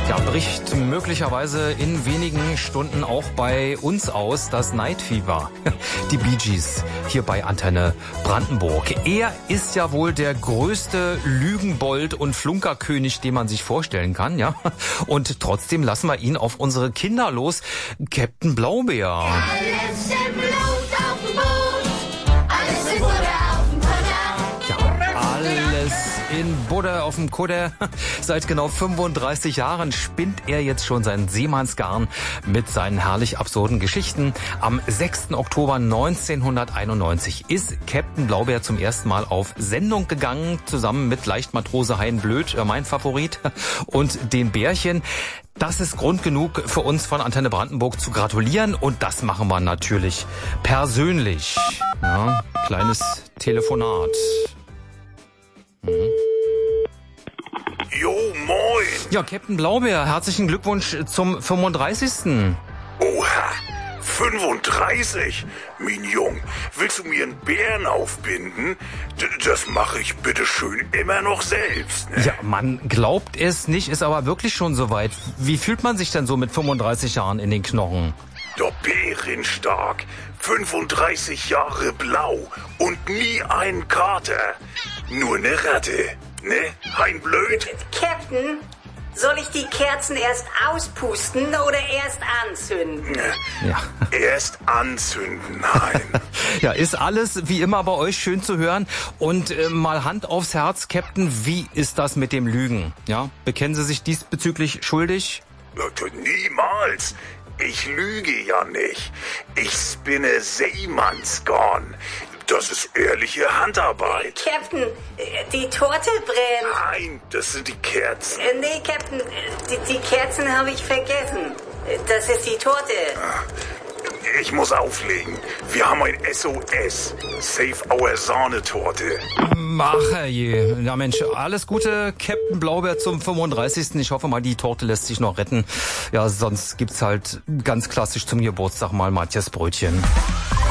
Ja, bricht möglicherweise in wenigen Stunden auch bei uns aus das Night Fever. Die Bee Gees hier bei Antenne Brandenburg. Er ist ja wohl der größte Lügenbold und Flunkerkönig, den man sich vorstellen kann, ja. Und trotzdem lassen wir ihn auf unsere Kinder los. Captain Blaubeer. Alles im Blut auf dem Boot, alles in Butter auf dem Kutter. Ja, alles in Butter auf dem Kutter. Seit genau 35 Jahren spinnt er jetzt schon sein Seemannsgarn mit seinen herrlich absurden Geschichten. Am 6. Oktober 1991 ist Captain Blaubeer zum ersten Mal auf Sendung gegangen, zusammen mit Leichtmatrose Hein Blöd, mein Favorit, und den Bärchen. Das ist Grund genug für uns von Antenne Brandenburg zu gratulieren, und das machen wir natürlich persönlich. Ja, kleines Telefonat. Jo, moin. Ja, Captain Blaubeer, herzlichen Glückwunsch zum 35. Oha, 35? Mein Jung, willst du mir einen Bären aufbinden? Das mache ich bitteschön immer noch selbst, ne? Ja, man glaubt es nicht, ist aber wirklich schon soweit. Wie fühlt man sich denn so mit 35 Jahren in den Knochen? Der Bärenstark, 35 Jahre blau und nie ein Kater. Nur eine Ratte, ne? Hein Blöd? Captain, soll ich die Kerzen erst auspusten oder erst anzünden? Ja. Erst anzünden, Hein. Ja, ist alles wie immer bei euch schön zu hören. Und mal Hand aufs Herz, Captain, wie ist das mit dem Lügen? Ja, bekennen Sie sich diesbezüglich schuldig? Niemals. Ich lüge ja nicht. Ich spinne Seemannsgarn. Das ist ehrliche Handarbeit. Captain, die Torte brennt. Nein, das sind die Kerzen. Nee, Captain, die Kerzen habe ich vergessen. Das ist die Torte. Ich muss auflegen. Wir haben ein SOS. Save our Sahnetorte. Ach je. Ja Mensch, alles Gute, Captain Blaubeer zum 35. Ich hoffe mal, die Torte lässt sich noch retten. Ja, sonst gibt's halt ganz klassisch zum Geburtstag mal Matthias Brötchen.